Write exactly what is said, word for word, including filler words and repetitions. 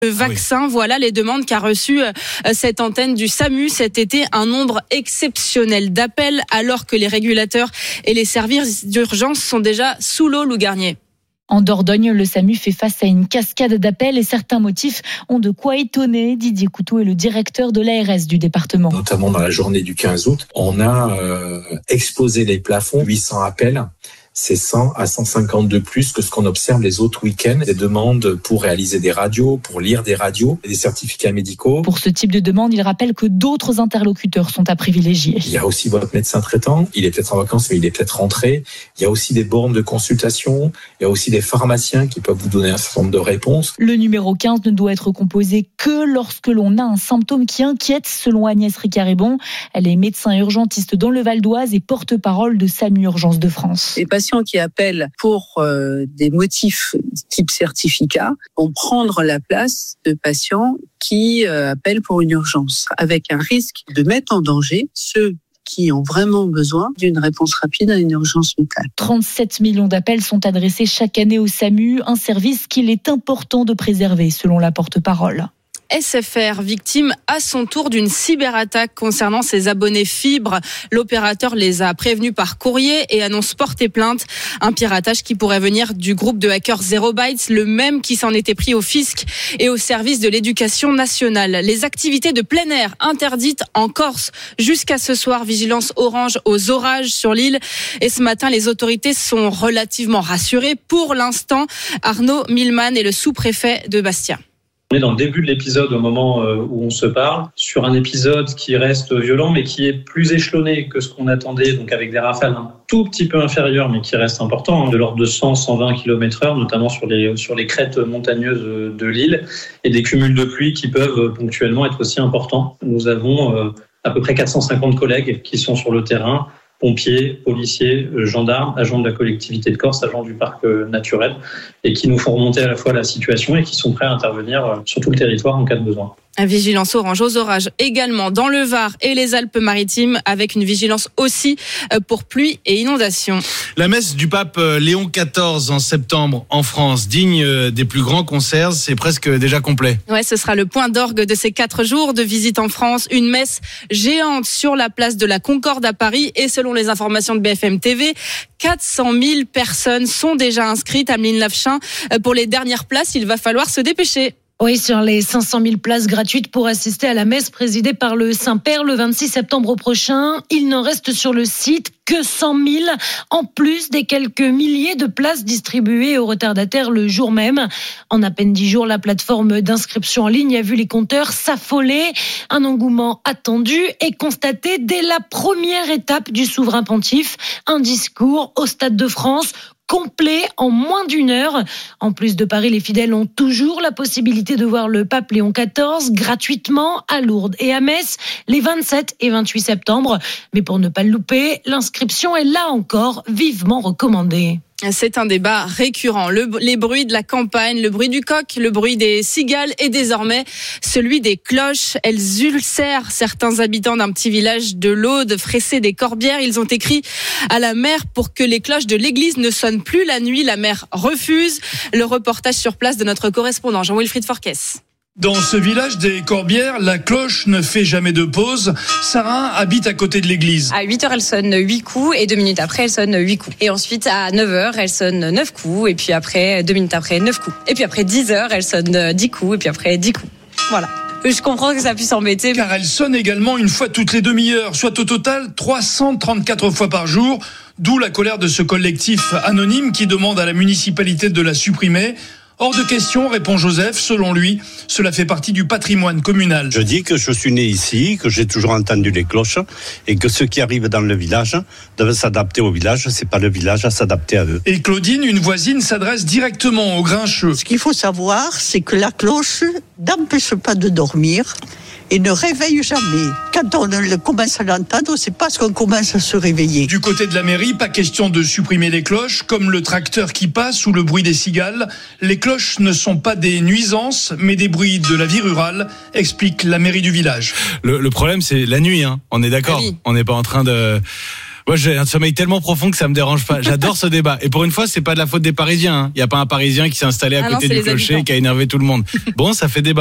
Le vaccin, oui. Voilà les demandes qu'a reçues cette antenne du SAMU cet été. Un nombre exceptionnel d'appels alors que les régulateurs et les services d'urgence sont déjà sous l'eau, Lou Garnier. En Dordogne, le SAMU fait face à une cascade d'appels et certains motifs ont de quoi étonner. Didier Couteau est le directeur de l'A R S du département. Notamment dans la journée du quinze août, on a euh, explosé les plafonds, huit cents appels. C'est cent à cent cinquante de plus que ce qu'on observe les autres week-ends. Des demandes pour réaliser des radios, pour lire des radios, des certificats médicaux. Pour ce type de demande, il rappelle que d'autres interlocuteurs sont à privilégier. Il y a aussi votre médecin traitant. Il est peut-être en vacances, mais il est peut-être rentré. Il y a aussi des bornes de consultation. Il y a aussi des pharmaciens qui peuvent vous donner un certain nombre de réponses. Le numéro quinze ne doit être composé que lorsque l'on a un symptôme qui inquiète, selon Agnès Ricard-Ribon. Elle est médecin urgentiste dans le Val d'Oise et porte-parole de SAMU Urgence de France. Les patients qui appellent pour euh, des motifs type certificat vont prendre la place de patients qui euh, appellent pour une urgence, avec un risque de mettre en danger ceux qui ont vraiment besoin d'une réponse rapide à une urgence locale. trente-sept millions d'appels sont adressés chaque année au SAMU, un service qu'il est important de préserver, selon la porte-parole. S F R, victime à son tour d'une cyberattaque concernant ses abonnés fibre. L'opérateur les a prévenus par courrier et annonce porter plainte. Un piratage qui pourrait venir du groupe de hackers Zero Bytes, le même qui s'en était pris au fisc et au service de l'éducation nationale. Les activités de plein air interdites en Corse jusqu'à ce soir. Vigilance orange aux orages sur l'île. Et ce matin, les autorités sont relativement rassurées. Pour l'instant, Arnaud Milman est le sous-préfet de Bastia. On est dans le début de l'épisode au moment où on se parle, sur un épisode qui reste violent mais qui est plus échelonné que ce qu'on attendait, donc avec des rafales un tout petit peu inférieures mais qui restent importants, de l'ordre de cent à cent vingt kilomètres heure, notamment sur les, sur les crêtes montagneuses de l'île, et des cumuls de pluie qui peuvent ponctuellement être aussi importants. Nous avons à peu près quatre cent cinquante collègues qui sont sur le terrain, pompiers, policiers, gendarmes, agents de la collectivité de Corse, agents du parc naturel, et qui nous font remonter à la fois la situation et qui sont prêts à intervenir sur tout le territoire en cas de besoin. Vigilance orange aux orages également dans le Var et les Alpes-Maritimes, avec une vigilance aussi pour pluie et inondations. La messe du pape Léon quatorze en septembre en France, digne des plus grands concerts, c'est presque déjà complet. Ouais, ce sera le point d'orgue de ces quatre jours de visite en France. Une messe géante sur la place de la Concorde à Paris, et selon les informations de B F M T V, quatre cent mille personnes sont déjà inscrites. Ameline Lavechin, pour les dernières places, il va falloir se dépêcher. Oui, sur les cinq cent mille places gratuites pour assister à la messe présidée par le Saint-Père le vingt-six septembre prochain, il n'en reste sur le site que cent mille, en plus des quelques milliers de places distribuées aux retardataires le jour même. En à peine dix jours, la plateforme d'inscription en ligne a vu les compteurs s'affoler. Un engouement attendu et constaté dès la première étape du souverain pontife, un discours au Stade de France complet en moins d'une heure. En plus de Paris, les fidèles ont toujours la possibilité de voir le pape Léon quatorze gratuitement à Lourdes et à Metz les vingt-sept et vingt-huit septembre. Mais pour ne pas le louper, l'inscription est là encore vivement recommandée. C'est un débat récurrent. Le, les bruits de la campagne, le bruit du coq, le bruit des cigales et désormais celui des cloches. Elles ulcèrent certains habitants d'un petit village de l'Aude, Fressé des Corbières. Ils ont écrit à la maire pour que les cloches de l'église ne sonnent plus la nuit. La maire refuse. Le reportage sur place de notre correspondant Jean-Wilfried Forquès. Dans ce village des Corbières, la cloche ne fait jamais de pause. Sarah habite à côté de l'église. À huit heures, elle sonne huit coups et deux minutes après, elle sonne huit coups. Et ensuite, à neuf heures, elle sonne neuf coups et puis après, deux minutes après, neuf coups. Et puis après dix heures, elle sonne dix coups et puis après dix coups. Voilà. Je comprends que ça puisse embêter. Car elle sonne également une fois toutes les demi-heures, soit au total trois cent trente-quatre fois par jour. D'où la colère de ce collectif anonyme qui demande à la municipalité de la supprimer. Hors de question, répond Joseph, selon lui, cela fait partie du patrimoine communal. Je dis que je suis né ici, que j'ai toujours entendu les cloches et que ceux qui arrivent dans le village doivent s'adapter au village, c'est pas le village à s'adapter à eux. Et Claudine, une voisine, s'adresse directement aux grincheux. Ce qu'il faut savoir, c'est que la cloche n'empêche pas de dormir et ne réveille jamais. Quand on commence à l'entendre, c'est parce qu'on commence à se réveiller. Du côté de la mairie, pas question de supprimer les cloches, comme le tracteur qui passe ou le bruit des cigales. Les cloches ne sont pas des nuisances, mais des bruits de la vie rurale, explique la mairie du village. Le, le problème, c'est la nuit, hein. On est d'accord. Ah oui. On n'est pas en train de... Moi, j'ai un sommeil tellement profond que ça me dérange pas. J'adore ce débat. Et pour une fois, c'est pas de la faute des Parisiens. Il hein. y a pas un Parisien qui s'est installé à ah côté non, du clocher et qui a énervé tout le monde. Bon, ça fait débat.